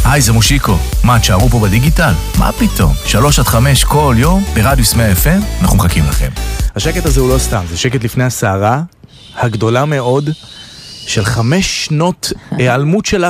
היי, זה מושיקו. מה, תשארו פה בדיגיטל? מה פתאום? 3-5 כל יום ברדיוס 100 FM, אנחנו מחכים לכם. השקט הזה הוא לא סתם, זה שקט לפני הסערה הגדולה מאוד של 5 שנות העלמות שלה